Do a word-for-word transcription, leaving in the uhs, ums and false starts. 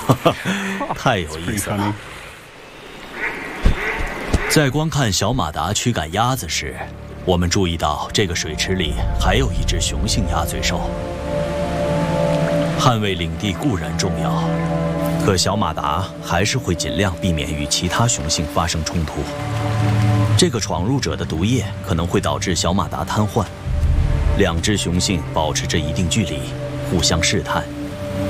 太有意思了。在观看小马达驱赶鸭子时，我们注意到这个水池里还有一只雄性鸭嘴兽。捍卫领地固然重要，可小马达还是会尽量避免与其他雄性发生冲突。这个闯入者的毒液可能会导致小马达瘫痪。两只雄性保持着一定距离，互相试探。